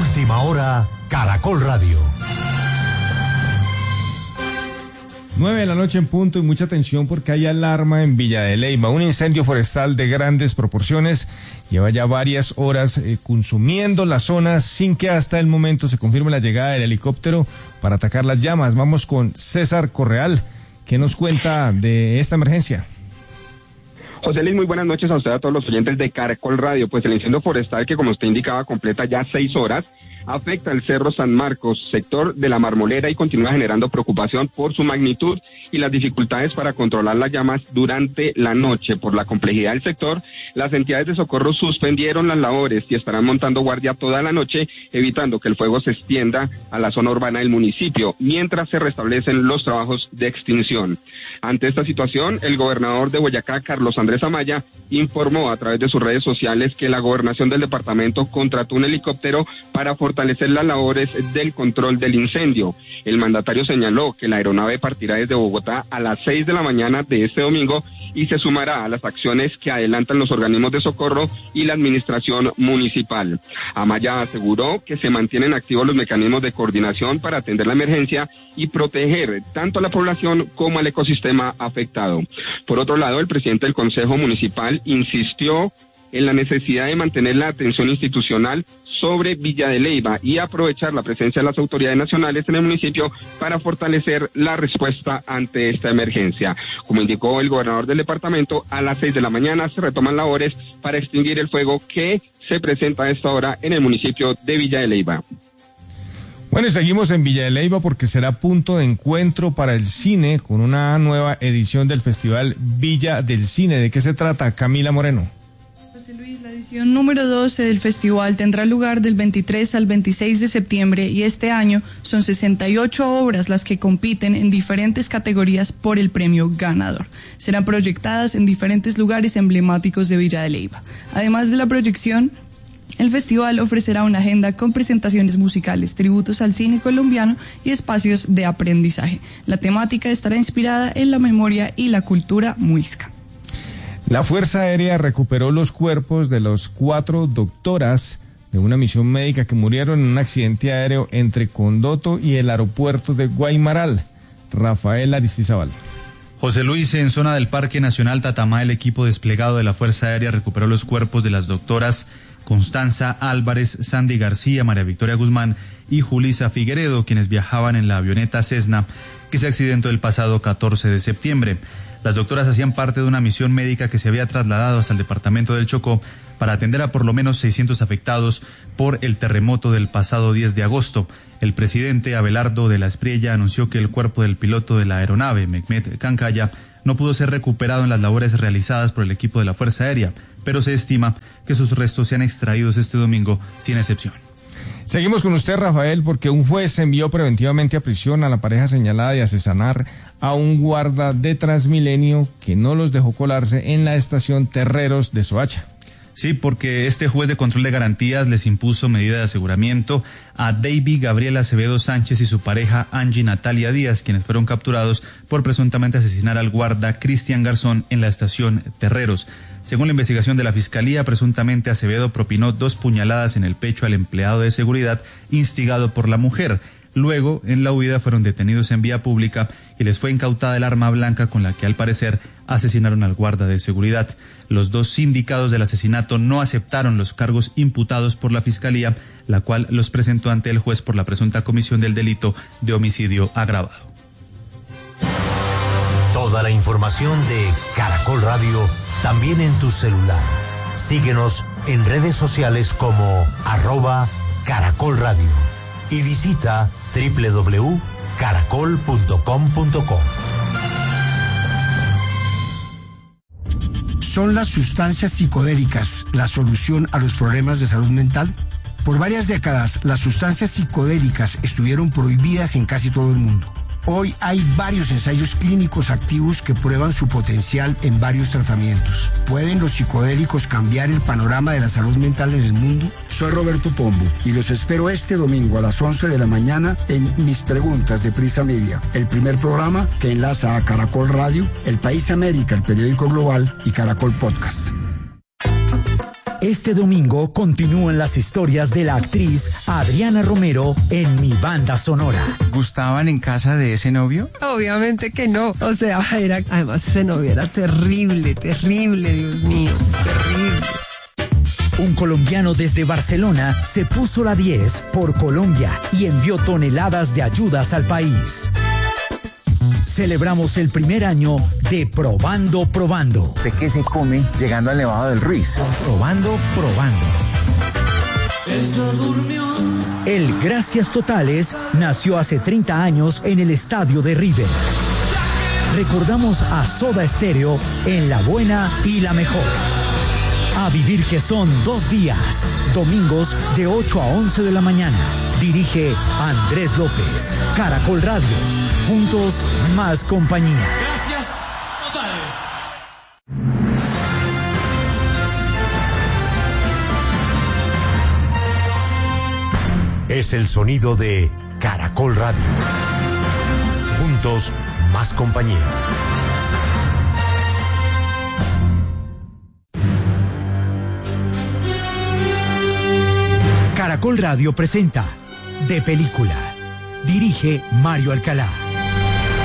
Última hora, Caracol Radio. 9 p.m en punto y mucha atención porque hay alarma en Villa de Leyva. Un incendio forestal de grandes proporciones lleva ya varias horas consumiendo la zona sin que hasta el momento se confirme la llegada del helicóptero para atacar las llamas. Vamos con César Correal, que nos cuenta de esta emergencia. José Luis, muy buenas noches a usted, a todos los oyentes de Caracol Radio. Pues el incendio forestal, que como usted indicaba completa ya 6 horas, afecta el Cerro San Marcos, sector de la Marmolera, y continúa generando preocupación por su magnitud y las dificultades para controlar las llamas durante la noche. Por la complejidad del sector, las entidades de socorro suspendieron las labores y estarán montando guardia toda la noche, evitando que el fuego se extienda a la zona urbana del municipio, mientras se restablecen los trabajos de extinción. Ante esta situación, el gobernador de Boyacá, Carlos Andrés Amaya, informó a través de sus redes sociales que la gobernación del departamento contrató un helicóptero para fortalecer las labores del control del incendio. El mandatario señaló que la aeronave partirá desde Bogotá a las 6 de la mañana de este domingo y se sumará a las acciones que adelantan los organismos de socorro y la administración municipal. Amaya aseguró que se mantienen activos los mecanismos de coordinación para atender la emergencia y proteger tanto a la población como al ecosistema afectado. Por otro lado, el presidente del Consejo Municipal insistió en la necesidad de mantener la atención institucional sobre Villa de Leyva y aprovechar la presencia de las autoridades nacionales en el municipio para fortalecer la respuesta ante esta emergencia. Como indicó el gobernador del departamento, a las 6 de la mañana se retoman labores para extinguir el fuego que se presenta a esta hora en el municipio de Villa de Leyva. Bueno, y seguimos en Villa de Leyva porque será punto de encuentro para el cine con una nueva edición del Festival Villa del Cine. ¿De qué se trata, Camila Moreno? José Luis, la edición número 12 del festival tendrá lugar del 23 al 26 de septiembre y este año son 68 obras las que compiten en diferentes categorías por el premio ganador. Serán proyectadas en diferentes lugares emblemáticos de Villa de Leyva. Además de la proyección, el festival ofrecerá una agenda con presentaciones musicales, tributos al cine colombiano y espacios de aprendizaje. La temática estará inspirada en la memoria y la cultura muisca. La Fuerza Aérea recuperó los cuerpos de los 4 doctoras de una misión médica que murieron en un accidente aéreo entre Condoto y el aeropuerto de Guaymaral. Rafael Aristizábal. José Luis, en zona del Parque Nacional Tatamá, el equipo desplegado de la Fuerza Aérea recuperó los cuerpos de las doctoras Constanza Álvarez, Sandy García, María Victoria Guzmán y Julisa Figueredo, quienes viajaban en la avioneta Cessna que se accidentó el pasado 14 de septiembre. Las doctoras hacían parte de una misión médica que se había trasladado hasta el departamento del Chocó para atender a por lo menos 600 afectados por el terremoto del pasado 10 de agosto. El presidente Abelardo de la Espriella anunció que el cuerpo del piloto de la aeronave, Mehmet Cancaya, no pudo ser recuperado en las labores realizadas por el equipo de la Fuerza Aérea, pero se estima que sus restos sean extraídos este domingo sin excepción. Seguimos con usted, Rafael, porque un juez envió preventivamente a prisión a la pareja señalada de asesinar a un guarda de Transmilenio que no los dejó colarse en la estación Terreros de Soacha. Sí, porque este juez de control de garantías les impuso medida de aseguramiento a David Gabriel Acevedo Sánchez y su pareja Angie Natalia Díaz, quienes fueron capturados por presuntamente asesinar al guarda Cristian Garzón en la estación Terreros. Según la investigación de la Fiscalía, presuntamente Acevedo propinó 2 puñaladas en el pecho al empleado de seguridad instigado por la mujer. Luego, en la huida, fueron detenidos en vía pública y les fue incautada el arma blanca con la que al parecer asesinaron al guarda de seguridad. Los 2 sindicados del asesinato no aceptaron los cargos imputados por la Fiscalía, la cual los presentó ante el juez por la presunta comisión del delito de homicidio agravado. Toda la información de Caracol Radio también en tu celular. Síguenos en redes sociales como @Caracol Radio y visita www.caracol.com.co. ¿Son las sustancias psicodélicas la solución a los problemas de salud mental? Por varias décadas, las sustancias psicodélicas estuvieron prohibidas en casi todo el mundo. Hoy hay varios ensayos clínicos activos que prueban su potencial en varios tratamientos. ¿Pueden los psicodélicos cambiar el panorama de la salud mental en el mundo? Soy Roberto Pombo y los espero este domingo a las 11 de la mañana en Mis Preguntas de Prisa Media, el primer programa que enlaza a Caracol Radio, El País América, el periódico global, y Caracol Podcast. Este domingo continúan las historias de la actriz Adriana Romero en Mi Banda Sonora. ¿Gustaban en casa de ese novio? Obviamente que no. O sea, además ese novio era terrible, Dios mío, terrible. Un colombiano desde Barcelona se puso la 10 por Colombia y envió toneladas de ayudas al país. Celebramos el primer año de Probando. ¿De qué se come llegando al Nevado del Ruiz? Probando. El Gracias Totales nació hace 30 años en el estadio de River. Recordamos a Soda Stereo en La Buena y La Mejor. A vivir que son 2 días, domingos de 8 a 11 de la mañana. Dirige Andrés López. Caracol Radio. Juntos, más compañía. Gracias Totales. Es el sonido de Caracol Radio. Juntos, más compañía. Caracol Radio presenta De Película. Dirige Mario Alcalá.